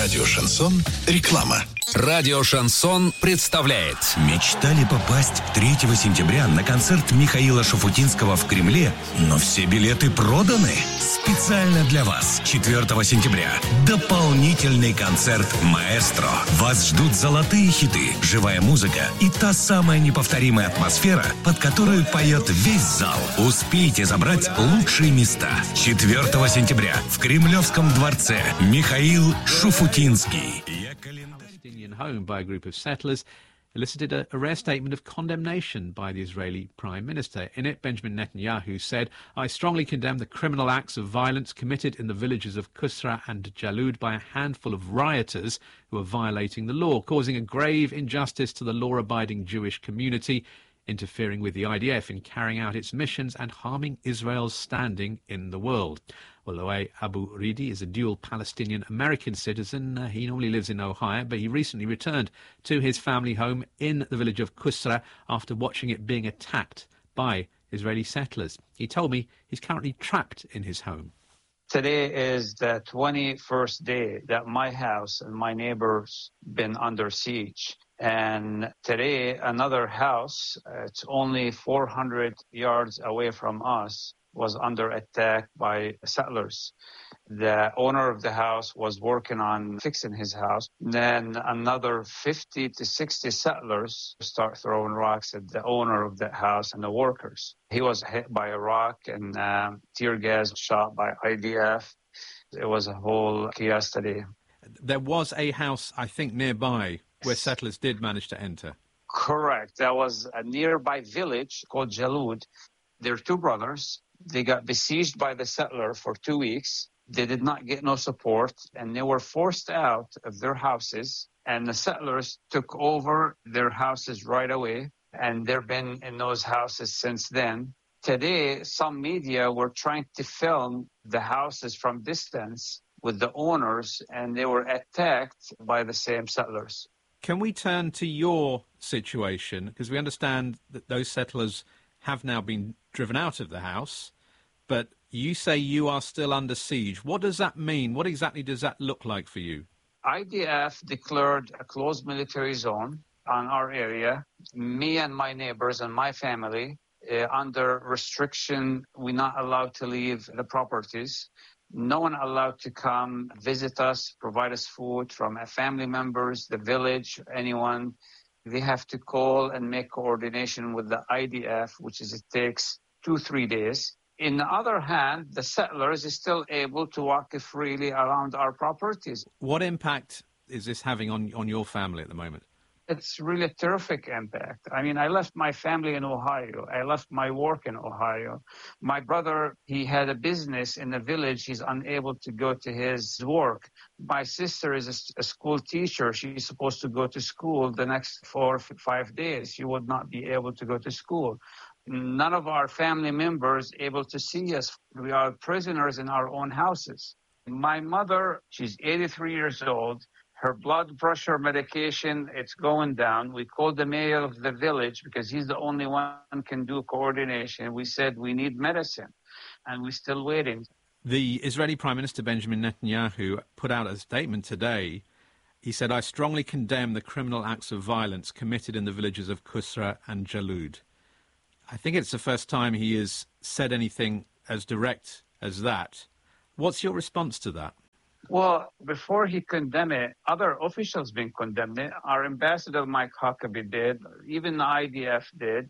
Радио «Шансон». Реклама. Радио «Шансон» представляет. Мечтали попасть 3 сентября на концерт Михаила Шуфутинского в Кремле, но все билеты проданы. Специально для вас 4 сентября дополнительный концерт «Маэстро». Вас ждут золотые хиты, живая музыка и та самая неповторимая атмосфера, под которую поет весь зал. Успейте забрать лучшие места. 4 сентября в Кремлевском дворце Михаил Шуфутинский. Home by a group of settlers elicited a rare statement of condemnation by the Israeli Prime Minister. In it, Benjamin Netanyahu said, "I strongly condemn the criminal acts of violence committed in the villages of Kusra and Jalud by a handful of rioters who are violating the law, causing a grave injustice to the law-abiding Jewish community, interfering with the IDF in carrying out its missions and harming Israel's standing in the world." Well, Loay Abu Ridi is a dual Palestinian-American citizen. He normally lives in Ohio, but he recently returned to his family home in the village of Kusra after watching it being attacked by Israeli settlers. He told me he's currently trapped in his home. Today is the 21st day that my house and my neighbors been under siege. And today, another house, it's only 400 yards away from us, was under attack by settlers. The owner of the house was working on fixing his house. Then another 50 to 60 settlers start throwing rocks at the owner of the house and the workers. He was hit by a rock and tear gas shot by IDF. It was a whole chaos today. There was a house, I think, nearby where settlers did manage to enter. Correct. There was a nearby village called Jalud. They're two brothers. They got besieged by the settler for 2 weeks. They did not get no support, and they were forced out of their houses, and the settlers took over their houses right away, and they've been in those houses since then. Today, some media were trying to film the houses from distance with the owners, and they were attacked by the same settlers. Can we turn to your situation? Because we understand that those settlers have now been driven out of the house, but you say you are still under siege. What does that mean? What exactly does that look like for you? IDF declared a closed military zone on our area. Me and my neighbors and my family, under restriction, we're not allowed to leave the properties. No one allowed to come visit us, provide us food from family members, the village, anyone. They have to call and make coordination with the IDF, it takes 2-3 days. In the other hand, the settlers is still able to walk freely around our properties. What impact is this having on your family at the moment? It's really a terrific impact. I mean, I left my family in Ohio. I left my work in Ohio. My brother, he had a business in the village. He's unable to go to his work. My sister is a school teacher. She's supposed to go to school the next 4 or 5 days. She would not be able to go to school. None of our family members able to see us. We are prisoners in our own houses. My mother, she's 83 years old. Her blood pressure medication, it's going down. We called the mayor of the village because he's the only one who can do coordination. We said we need medicine, and we're still waiting. The Israeli Prime Minister Benjamin Netanyahu put out a statement today. He said, "I strongly condemn the criminal acts of violence committed in the villages of Kusra and Jalud." I think it's the first time he has said anything as direct as that. What's your response to that? Well, before he condemned it, other officials been condemned it. Our ambassador, Mike Huckabee, did. Even the IDF did.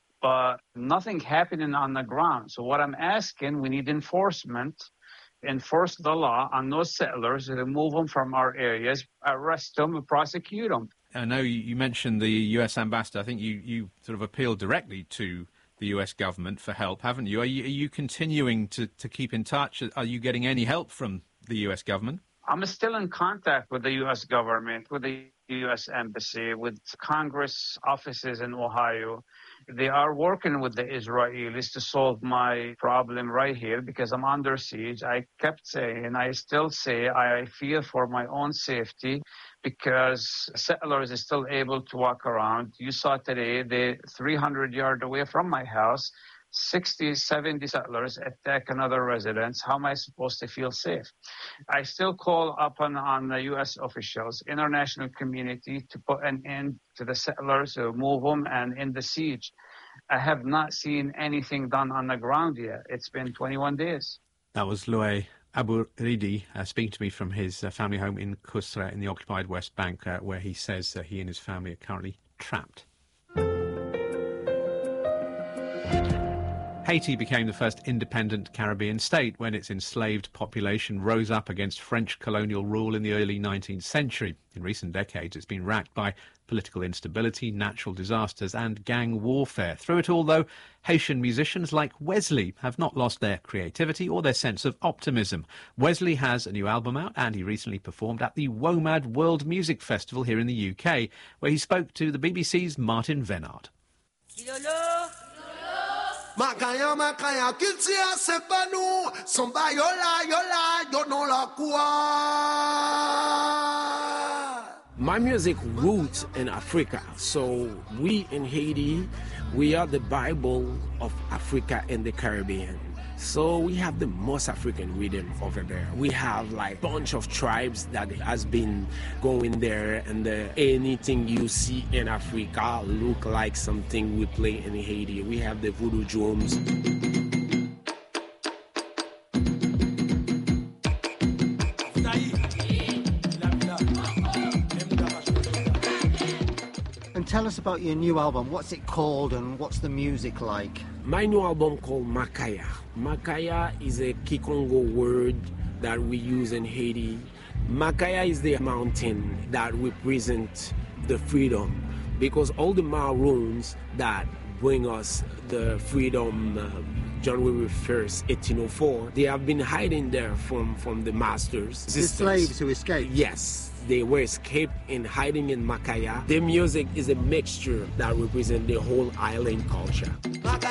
But nothing happening on the ground. So what I'm asking, we need enforcement. Enforce the law on those settlers, remove them from our areas, arrest them, and prosecute them. I know you mentioned the US ambassador. I think you sort of appealed directly to the US government for help, haven't you? Are you continuing to keep in touch? Are you getting any help from the US government? I'm still in contact with the US government, with the US embassy, with Congress offices in Ohio. They are working with the Israelis to solve my problem right here because I'm under siege. I kept saying, and I still say, I fear for my own safety because settlers are still able to walk around. You saw today, they're 300 yards away from my house. 60, 70 settlers attack another residence. How am I supposed to feel safe? I still call upon the U.S. officials, international community, to put an end to the settlers, to move them, and end the siege. I have not seen anything done on the ground yet. It's been 21 days. That was Louay Abu Ridi speaking to me from his family home in Kusra in the occupied West Bank, where he says he and his family are currently trapped. Haiti became the first independent Caribbean state when its enslaved population rose up against French colonial rule in the early 19th century. In recent decades, it's been racked by political instability, natural disasters and gang warfare. Through it all, though, Haitian musicians like Wesley have not lost their creativity or their sense of optimism. Wesley has a new album out, and he recently performed at the WOMAD World Music Festival here in the UK, where he spoke to the BBC's Martin Venard. Makaya, kiltia sepanu, somba yola, yono la kua. My music roots in Africa, so we in Haiti, we are the Bible of Africa and the Caribbean. So we have the most African rhythm over there. We have like bunch of tribes that has been going there, and anything you see in Africa look like something we play in Haiti. We have the voodoo drums. And tell us about your new album. What's it called and what's the music like? My new album called Makaya. Makaya is a Kikongo word that we use in Haiti. Makaya is the mountain that represents the freedom, because all the Maroons that bring us the freedom January 1st, 1804, they have been hiding there from the masters. The slaves who escaped? Yes. They were escaped and hiding in Makaya. Their music is a mixture that represents the whole island culture.